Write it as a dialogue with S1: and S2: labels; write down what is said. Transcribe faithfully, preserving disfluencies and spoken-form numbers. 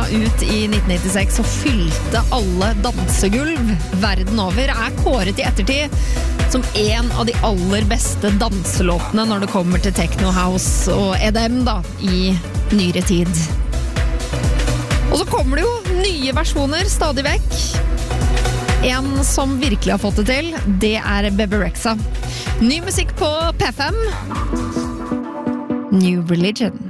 S1: ut i nitten nittiseks og fylte alle dansegulv verden over, er kåret i ettertid som en av de aller beste danselåtene når det kommer til techno house og E D M da, i nyere tid. Og så kommer det jo nye versjoner stadig vekk. En som virkelig har fått det til, det er Bebe Rexha. Ny musikk på P fem. New Religion.